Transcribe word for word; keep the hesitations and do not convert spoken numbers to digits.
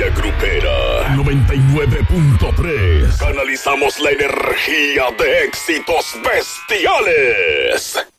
Grupera noventa y nueve punto tres. Canalizamos la energía de éxitos bestiales.